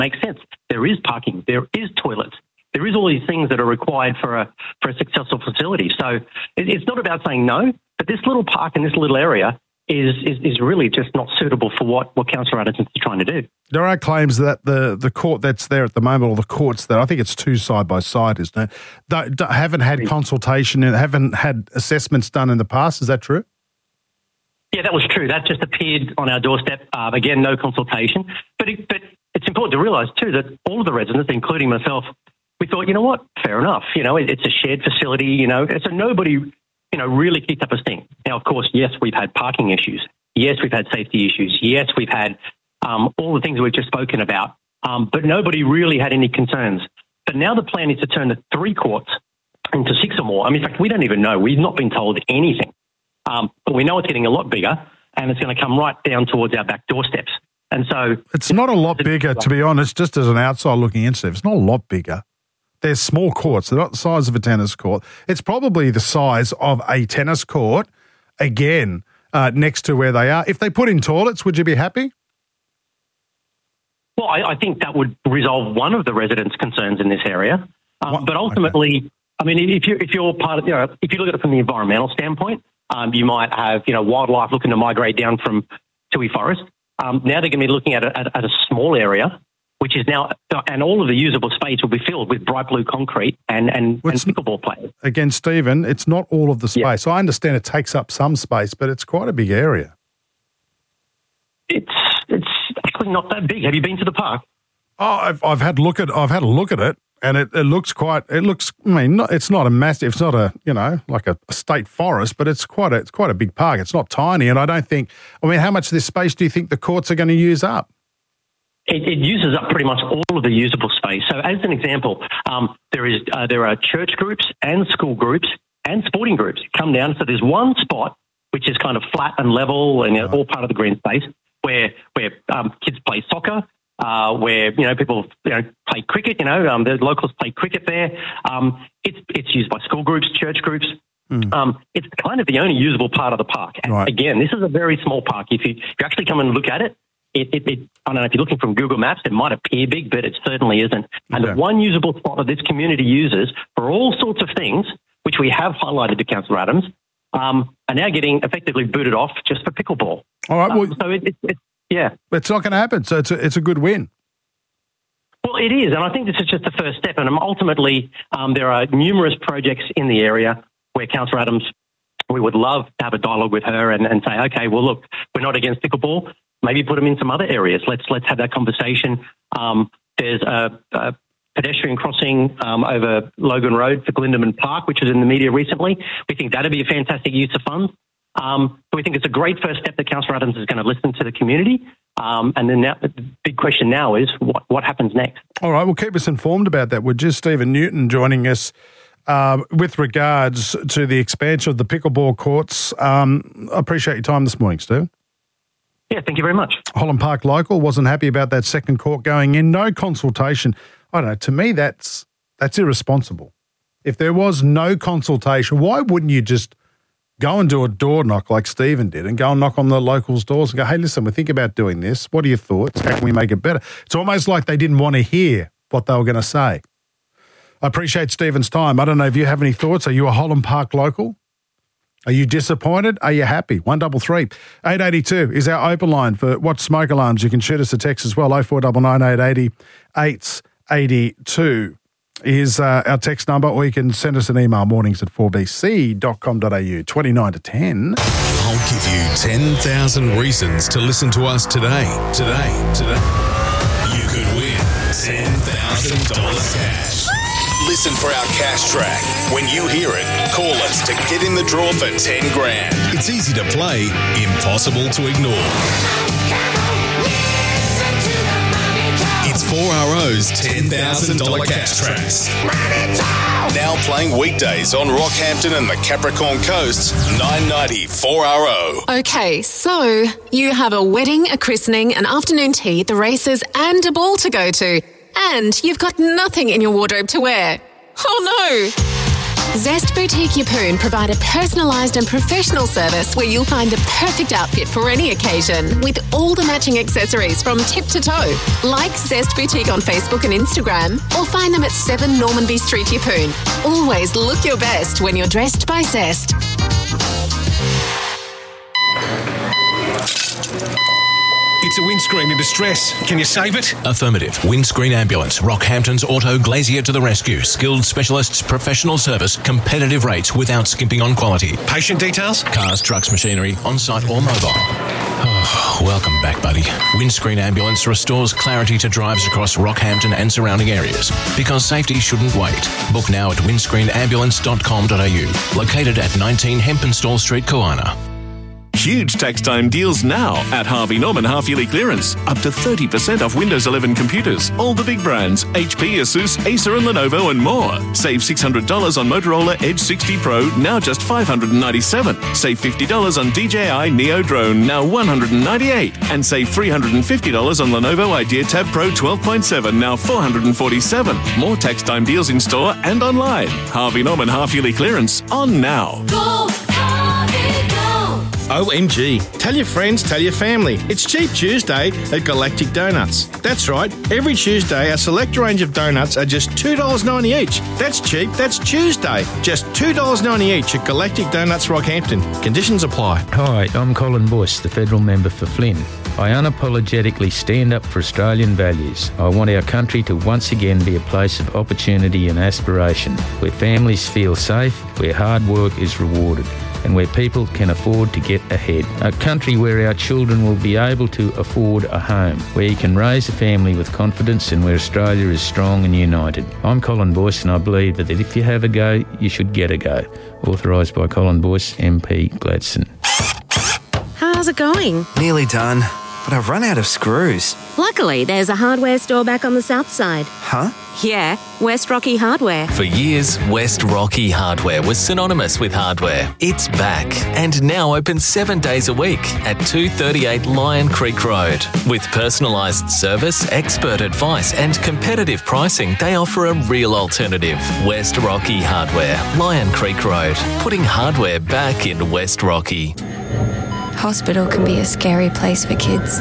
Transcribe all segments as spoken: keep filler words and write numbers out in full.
makes sense. There is parking. There is toilets. There is all these things that are required for a for a successful facility. So it, it's not about saying no, but this little park in this little area is is, is really just not suitable for what, what Councillor Adams is trying to do. There are claims that the, the court that's there at the moment, or the courts that I think it's two side by side, isn't it? Don't, don't, haven't had consultation and haven't had assessments done in the past. Is that true? Yeah, that was true. That just appeared on our doorstep. Uh, again, no consultation. But it, but it's important to realise too that all of the residents, including myself, we thought, you know what, fair enough. You know, it, it's a shared facility. You know, so nobody, you know, really kicked up a stink. Now, of course, yes, we've had parking issues. Yes, we've had safety issues. Yes, we've had um, all the things we've just spoken about. Um, but nobody really had any concerns. But now the plan is to turn the three courts into six or more. I mean, in fact, we don't even know. We've not been told anything. Um, but we know it's getting a lot bigger, and it's going to come right down towards our back doorsteps. And so it's not a lot bigger, to be honest. Just as an outside looking into it, it's not a lot bigger. They're small courts. They're not the size of a tennis court. It's probably the size of a tennis court. Again, uh, next to where they are. If they put in toilets, would you be happy? Well, I, I think that would resolve one of the residents' concerns in this area. Um, but ultimately, okay. I mean, if you're if you're part of, you know, if you look at it from the environmental standpoint. Um, you might have, you know, wildlife looking to migrate down from Toohey Forest. Um, now they're going to be looking at a, at, at a small area, which is now, and all of the usable space will be filled with bright blue concrete and, and, and pickleball players. Again, Stephen, it's not all of the space. Yeah. I understand it takes up some space, but it's quite a big area. It's it's actually not that big. Have you been to the park? Oh, I've I've had look at I've had a look at it. And it, it looks quite, it looks, I mean, not, it's not a massive, it's not a, you know, like a, a state forest, but it's quite a, it's quite a big park. It's not tiny. And I don't think, I mean, how much of this space do you think the courts are going to use up? It, it uses up pretty much all of the usable space. So as an example, um, there is, uh, there are church groups and school groups and sporting groups come down. So there's one spot, which is kind of flat and level and you know, all part of the green space where, where um, kids play soccer. Uh, where, you know, people, you know, play cricket, you know, um, the locals play cricket there. Um, it's it's used by school groups, church groups. Mm. Um, it's kind of the only usable part of the park. And right. Again, this is a very small park. If you, if you actually come and look at it, it, it, it, I don't know, if you're looking from Google Maps, it might appear big, but it certainly isn't. And okay. The one usable spot that this community uses for all sorts of things, which we have highlighted to Councillor Adams, um, are now getting effectively booted off just for pickleball. All right. Well, um, so it, it, it Yeah. It's not going to happen, so it's a, it's a good win. Well, it is, and I think this is just the first step. And ultimately, um, there are numerous projects in the area where Councillor Adams, we would love to have a dialogue with her and, and say, okay, well, look, we're not against pickleball. Maybe put them in some other areas. Let's let's have that conversation. Um, there's a, a pedestrian crossing um, over Logan Road for Glindemann Park, which was in the media recently. We think that'd be a fantastic use of funds. Um, we think it's a great first step that Councillor Adams is going to listen to the community. Um, and then now, the big question now is what, what happens next? All right, well, keep us informed about that. Would you, Stephen Newton, joining us uh, with regards to the expansion of the pickleball courts. Um, I appreciate your time this morning, Stephen. Yeah, thank you very much. Holland Park Local wasn't happy about that second court going in. No consultation. I don't know. To me, that's that's irresponsible. If there was no consultation, why wouldn't you just go and do a door knock like Stephen did and go and knock on the locals' doors and go, hey, listen, we're thinking about doing this. What are your thoughts? How can we make it better? It's almost like they didn't want to hear what they were going to say. I appreciate Stephen's time. I don't know if you have any thoughts. Are you a Holland Park local? Are you disappointed? Are you happy? one double three. eight eighty-two is our open line for Watch Smoke Alarms. You can shoot us a text as well. oh four nine nine eight eight oh eight eighty-two is uh, our text number, or you can send us an email, mornings at four b c dot com dot a u. twenty-nine to ten. I'll give you ten thousand reasons to listen to us today. Today. Today. You could win ten thousand dollars cash. Listen for our cash track. When you hear it, call us to get in the draw for ten grand. It's easy to play, impossible to ignore. It's four R O's ten thousand dollars cash tracks. Now playing weekdays on Rockhampton and the Capricorn Coast, nine ninety four R O. Okay, so you have a wedding, a christening, an afternoon tea, the races, and a ball to go to. And you've got nothing in your wardrobe to wear. Oh no! Zest Boutique Yeppoon provide a personalised and professional service where you'll find the perfect outfit for any occasion with all the matching accessories from tip to toe. Like Zest Boutique on Facebook and Instagram or find them at seven Normanby Street, Yeppoon. Always look your best when you're dressed by Zest. It's a windscreen in distress. Can you save it? Affirmative. Windscreen Ambulance. Rockhampton's Auto Glazier to the rescue. Skilled specialists, professional service, competitive rates without skimping on quality. Patient details? Cars, trucks, machinery, on-site or mobile. Oh, welcome back, buddy. Windscreen Ambulance restores clarity to drives across Rockhampton and surrounding areas. Because safety shouldn't wait. Book now at windscreen ambulance dot com dot a u. Located at nineteen Hempenstall Street, Koana. Huge tax time deals now at Harvey Norman half-yearly clearance. Up to thirty percent off Windows eleven computers. All the big brands, H P, Asus, Acer and Lenovo and more. Save six hundred dollars on Motorola Edge sixty Pro, now just five hundred ninety-seven dollars. Save fifty dollars on D J I Neo Drone, now one hundred ninety-eight dollars. And save three hundred fifty dollars on Lenovo Idea Tab Pro twelve point seven, now four hundred forty-seven dollars. More tax time deals in store and online. Harvey Norman half-yearly clearance on now. Go, Harvey, go! O M G. Tell your friends, tell your family. It's Cheap Tuesday at Galactic Donuts. That's right. Every Tuesday, a select range of donuts are just two dollars ninety each. That's cheap. That's Tuesday. Just two dollars ninety each at Galactic Donuts Rockhampton. Conditions apply. Hi, I'm Colin Bush, the federal member for Flynn. I unapologetically stand up for Australian values. I want our country to once again be a place of opportunity and aspiration, where families feel safe, where hard work is rewarded, and where people can afford to get ahead. A country where our children will be able to afford a home, where you can raise a family with confidence and where Australia is strong and united. I'm Colin Boyce and I believe that if you have a go, you should get a go. Authorised by Colin Boyce, M P, Gladstone. How's it going? Nearly done, but I've run out of screws. Luckily, there's a hardware store back on the south side. Huh? Yeah, West Rocky Hardware. For years, West Rocky Hardware was synonymous with hardware. It's back and now open seven days a week at two thirty-eight Lion Creek Road. With personalised service, expert advice and competitive pricing, they offer a real alternative. West Rocky Hardware, Lion Creek Road, putting hardware back in West Rocky. Hospital can be a scary place for kids.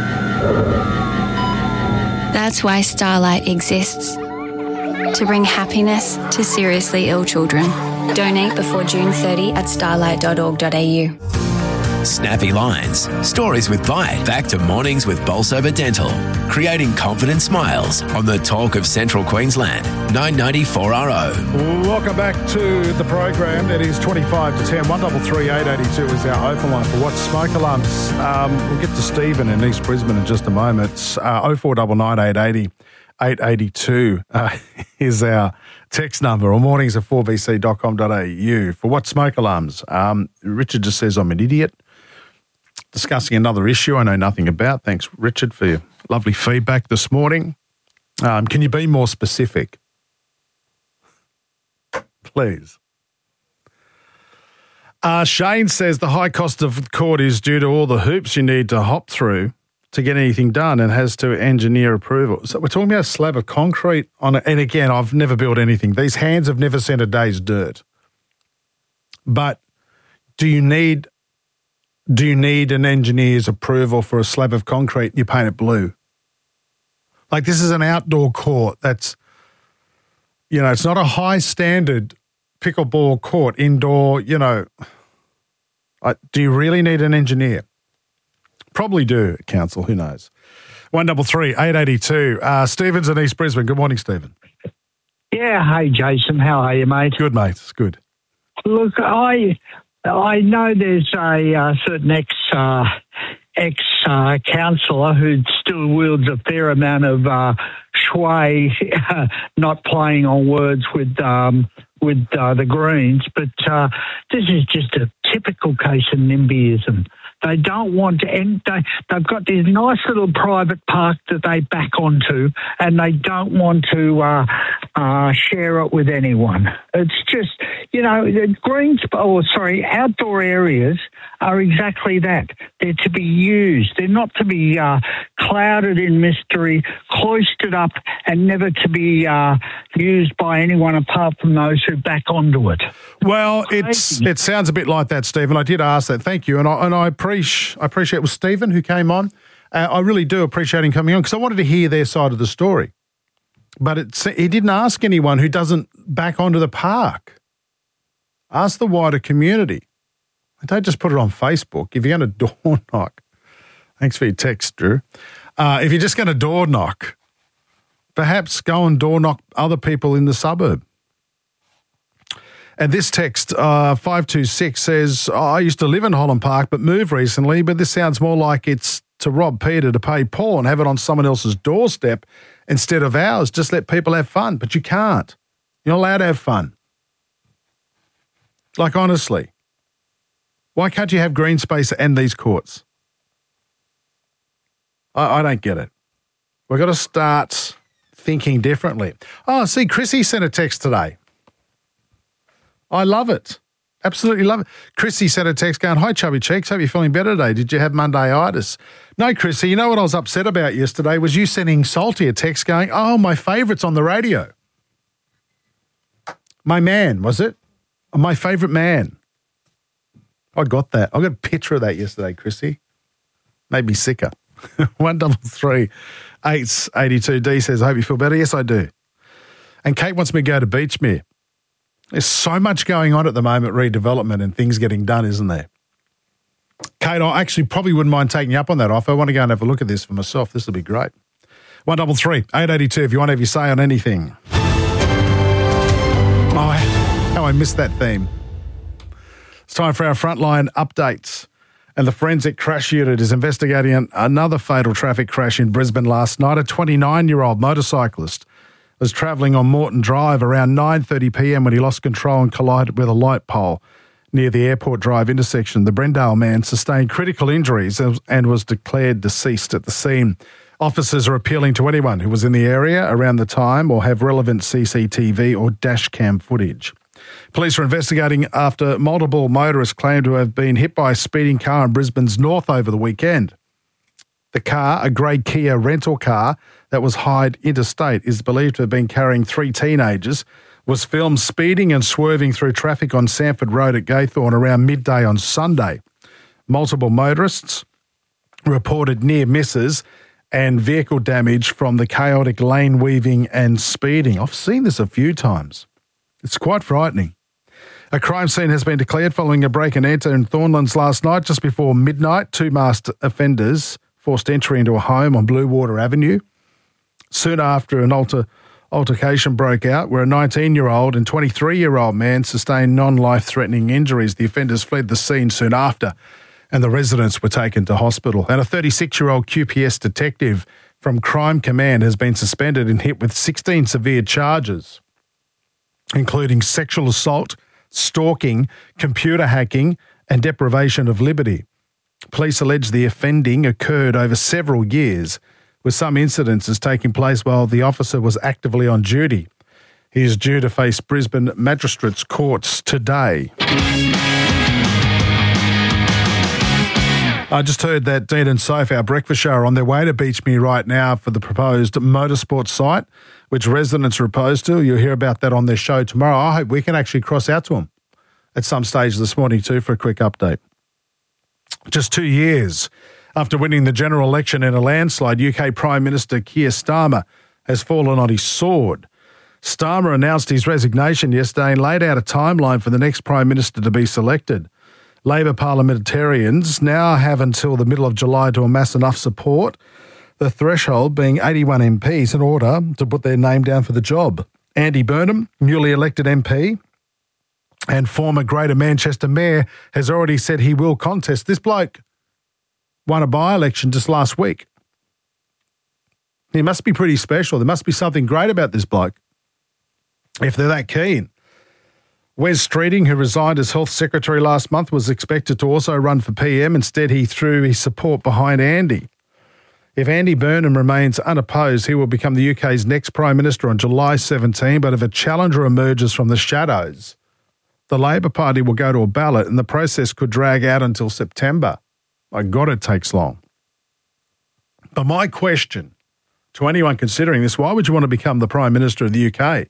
That's why Starlight exists. To bring happiness to seriously ill children. Donate before June thirtieth at starlight dot org dot a u. Snappy lines, stories with bite, back to mornings with Bolsover Dental, creating confident smiles on the talk of Central Queensland, nine ninety-four R O. Welcome back to the program. It is twenty-five to ten. one three three, eight eight two is our open line for What's Smoke Alarms. Um, we'll get to Stephen in East Brisbane in just a moment. Uh, oh four nine nine, eight eight zero, eight eight two uh, is our text number, or mornings at four b c dot com dot a u for What's Smoke Alarms. Um, Richard just says I'm an idiot. Discussing another issue I know nothing about. Thanks, Richard, for your lovely feedback this morning. Um, can you be more specific? Please. Uh, Shane says the high cost of court is due to all the hoops you need to hop through to get anything done and has to engineer approval. So we're talking about a slab of concrete on it. And again, I've never built anything. These hands have never seen a day's dirt. But do you need... Do you need an engineer's approval for a slab of concrete and you paint it blue? Like, this is an outdoor court that's, you know, it's not a high standard pickleball court, indoor, you know. I, do you really need an engineer? Probably do, council, who knows. one three three, eight eight two. Uh, Stephen's in East Brisbane. Good morning, Stephen. Yeah, hey, Jason. How are you, mate? Good, mate. It's good. Look, I... I know there's a uh, certain ex uh, ex uh, councillor who still wields a fair amount of uh, sway, uh, not playing on words with um, with uh, the Greens, but uh, this is just a typical case of NIMBYism. They don't want to end. They, they've got this nice little private park that they back onto, and they don't want to uh, uh, share it with anyone. It's just, you know, the green, or sorry, outdoor areas are exactly that. They're to be used. They're not to be uh, clouded in mystery, cloistered up, and never to be uh, used by anyone apart from those who back onto it. Well, it's it sounds a bit like that, Stephen. I did ask that. Thank you, and I and I appreciate I appreciate it was Stephen who came on. Uh, I really do appreciate him coming on because I wanted to hear their side of the story. But it's, he didn't ask anyone who doesn't back onto the park. Ask the wider community. Don't just put it on Facebook. If you're going to door knock, thanks for your text, Drew. Uh, if you're just going to door knock, perhaps go and door knock other people in the suburb. And this text, uh, five two six, says, oh, I used to live in Holland Park but moved recently, but this sounds more like it's to rob Peter to pay Paul and have it on someone else's doorstep instead of ours. Just let people have fun, but you can't. You're not allowed to have fun. Like, honestly, why can't you have green space and these courts? I, I don't get it. We've got to start thinking differently. Oh, see, Chrissy sent a text today. I love it. Absolutely love it. Chrissy sent a text going, hi, Chubby Cheeks. Hope you're feeling better today. Did you have Monday-itis? No, Chrissy, you know what I was upset about yesterday was you sending Salty a text going, oh, my favourite's on the radio. My man, was it? My favourite man. I got that. I got a picture of that yesterday, Chrissy. Made me sicker. One double three eight eighty-two D says, I hope you feel better. Yes, I do. And Kate wants me to go to Beachmere. There's so much going on at the moment, redevelopment and things getting done, isn't there? Kate, I actually probably wouldn't mind taking you up on that offer. I want to go and have a look at this for myself. This will be great. One double three eight eighty-two if you want to have your say on anything. Oh, how I missed that theme. It's time for our frontline updates. And the forensic crash unit is investigating another fatal traffic crash in Brisbane last night. A twenty-nine-year-old motorcyclist was travelling on Moreton Drive around nine thirty p m when he lost control and collided with a light pole near the Airport Drive intersection. The Brendale man sustained critical injuries and was declared deceased at the scene. Officers are appealing to anyone who was in the area around the time or have relevant C C T V or dash cam footage. Police are investigating after multiple motorists claim to have been hit by a speeding car in Brisbane's north over the weekend. The car, a grey Kia rental car that was hired interstate, is believed to have been carrying three teenagers, was filmed speeding and swerving through traffic on Sanford Road at Gaythorne around midday on Sunday. Multiple motorists reported near misses and vehicle damage from the chaotic lane weaving and speeding. I've seen this a few times. It's quite frightening. A crime scene has been declared following a break and enter in Thornlands last night just before midnight. Two masked offenders forced entry into a home on Bluewater Avenue. Soon after, an alter, altercation broke out where a nineteen-year-old and twenty-three-year-old man sustained non-life-threatening injuries. The offenders fled the scene soon after, and the residents were taken to hospital. And a thirty-six-year-old Q P S detective from Crime Command has been suspended and hit with sixteen severe charges, including sexual assault, stalking, computer hacking, and deprivation of liberty. Police allege the offending occurred over several years, with some incidences taking place while the officer was actively on duty. He is due to face Brisbane Magistrates Courts today. I just heard that Dean and Soph, our breakfast show, are on their way to Beachmere right now for the proposed motorsport site, which residents are opposed to. You'll hear about that on their show tomorrow. I hope we can actually cross out to them at some stage this morning too for a quick update. Just two years after winning the general election in a landslide, U K Prime Minister Keir Starmer has fallen on his sword. Starmer announced his resignation yesterday and laid out a timeline for the next Prime Minister to be selected. Labor parliamentarians now have until the middle of July to amass enough support, the threshold being eighty-one M Ps, in order to put their name down for the job. Andy Burnham, newly elected M P and former Greater Manchester Mayor, has already said he will contest. This bloke won a by-election just last week. He must be pretty special. There must be something great about this bloke if they're that keen. Wes Streeting, who resigned as Health Secretary last month, was expected to also run for P M. Instead, he threw his support behind Andy. If Andy Burnham remains unopposed, he will become the U K's next Prime Minister on July seventeenth. But if a challenger emerges from the shadows, the Labor Party will go to a ballot and the process could drag out until September. My God, it takes long. But my question to anyone considering this, why would you want to become the Prime Minister of the U K?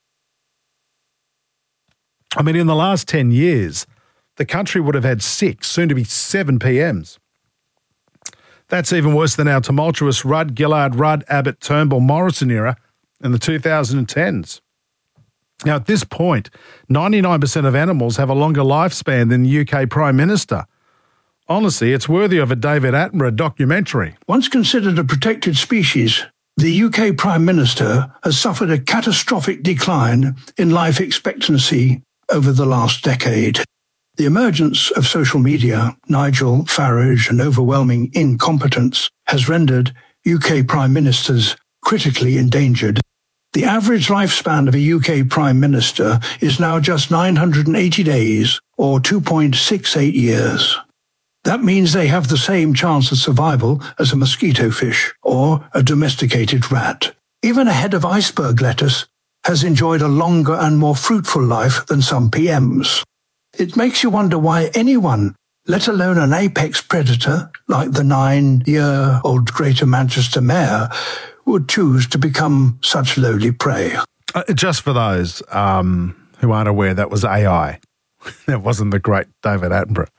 I mean, in the last ten years, the country would have had six, soon to be seven P Ms. That's even worse than our tumultuous Rudd, Gillard, Rudd, Abbott, Turnbull, Morrison era in the two thousand tens. Now, at this point, ninety-nine percent of animals have a longer lifespan than the U K Prime Minister. Honestly, it's worthy of a David Attenborough documentary. Once considered a protected species, the U K Prime Minister has suffered a catastrophic decline in life expectancy over the last decade. The emergence of social media, Nigel Farage, and overwhelming incompetence has rendered U K Prime Ministers critically endangered. The average lifespan of a U K Prime Minister is now just nine hundred eighty days, or two point six eight years. That means they have the same chance of survival as a mosquito fish or a domesticated rat. Even a head of iceberg lettuce has enjoyed a longer and more fruitful life than some P Ms. It makes you wonder why anyone, let alone an apex predator like the nine-year-old Greater Manchester Mayor, would choose to become such lowly prey. Uh, just for those um, who aren't aware, that was A I. That wasn't the great David Attenborough.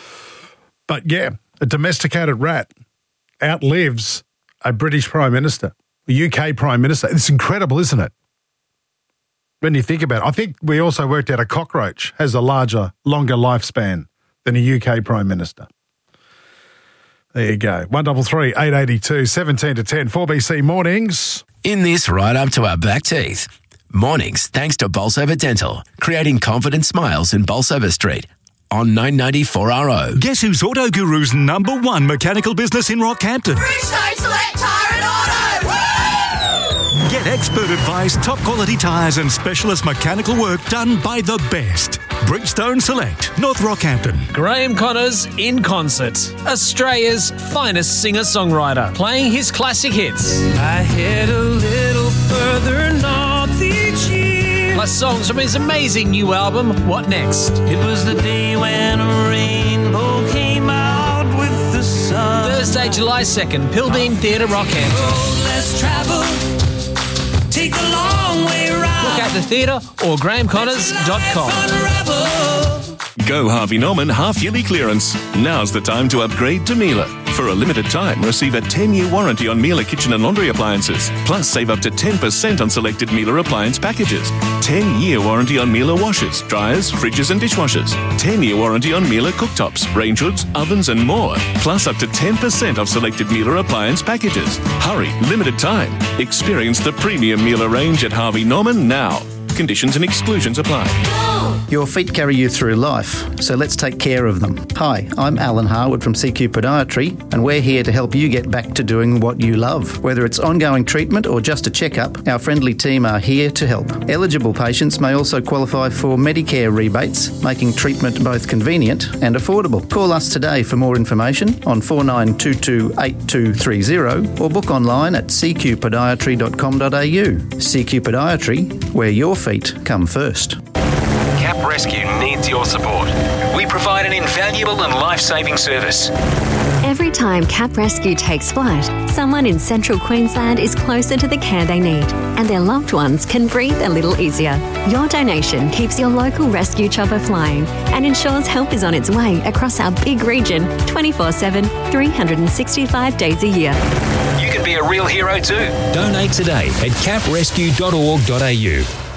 But yeah, a domesticated rat outlives a British Prime Minister, a U K Prime Minister. It's incredible, isn't it? When you think about it, I think we also worked out a cockroach has a larger, longer lifespan than a U K Prime Minister. There you go. one double three, eight eight two, seventeen to ten, four B C Mornings. In this right up to our back teeth. Mornings thanks to Bolsover Dental, creating confident smiles in Bolsover Street. On nine ninety-four R O. Guess who's Auto Guru's number one mechanical business in Rockhampton? Bridgestone Select Tyre and Auto! Woo! Get expert advice, top quality tyres and specialist mechanical work done by the best. Bridgestone Select, North Rockhampton. Graham Connors in concert. Australia's finest singer-songwriter, playing his classic hits. I head a little further north each year. Plus songs from his amazing new album, What Next? It was the day when a rainbow came out with the sun. Thursday, July second, Pilbeam Theatre, Rockhampton. Oh, let's travel, take a long way round. Look at the theatre or graham connors dot com. Go Harvey Norman half-yearly clearance. Now's the time to upgrade to Miele. For a limited time, receive a ten-year warranty on Miele kitchen and laundry appliances. Plus, save up to ten percent on selected Miele appliance packages. ten-year warranty on Miele washers, dryers, fridges and dishwashers. ten-year warranty on Miele cooktops, range hoods, ovens and more. Plus, up to ten percent off selected Miele appliance packages. Hurry, limited time. Experience the premium Miele range at Harvey Norman now. Conditions and exclusions apply. Your feet carry you through life, so let's take care of them. Hi, I'm Alan Harwood from C Q Podiatry, and we're here to help you get back to doing what you love. Whether it's ongoing treatment or just a checkup, our friendly team are here to help. Eligible patients may also qualify for Medicare rebates, making treatment both convenient and affordable. Call us today for more information on four nine two two, eight two three zero or book online at c q podiatry dot com dot a u. C Q Podiatry, where your feet come first. Cap Rescue needs your support. We provide an invaluable and life-saving service. Every time Cap Rescue takes flight, someone in central Queensland is closer to the care they need, and their loved ones can breathe a little easier. Your donation keeps your local rescue chopper flying and ensures help is on its way across our big region twenty-four seven, three hundred sixty-five days a year. You can be a real hero too. Donate today at cap rescue dot org dot a u.